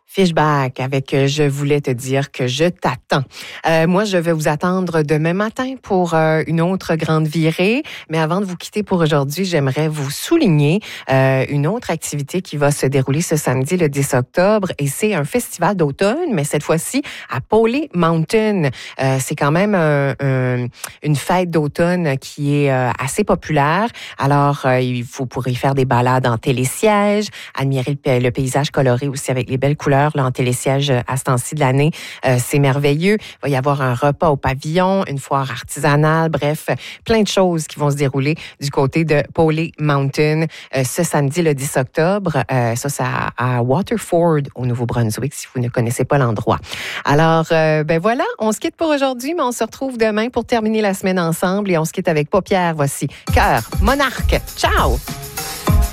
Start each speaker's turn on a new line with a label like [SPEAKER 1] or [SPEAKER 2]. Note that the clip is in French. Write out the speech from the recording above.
[SPEAKER 1] Fishback avec Je voulais te dire que je t'attends. Moi, je vais vous attendre demain matin pour une autre grande virée. Mais avant de vous quitter pour aujourd'hui, j'aimerais vous souligner une autre activité qui va se dérouler ce samedi, le 10 octobre. Et c'est un festival d'automne, mais cette fois-ci à Pawley Mountain. C'est quand même une fête d'automne qui est assez populaire. Alors, vous pourrez faire des balades en télésiège, admirer le paysage coloré aussi avec les belles couleurs là, en télésiège à ce temps-ci de l'année. C'est merveilleux. Il va y avoir un repas au pavillon, une foire artisanale, bref, plein de choses qui vont se dérouler du côté de Pawley Mountain ce samedi, le 10 octobre. Ça, c'est à Waterford, au Nouveau-Brunswick, si vous ne connaissez pas l'endroit. Alors, ben voilà, on se quitte pour aujourd'hui, mais on se retrouve demain pour terminer la semaine ensemble et on se quitte avec Paupières. Voici Cœur Monarque. Ciao!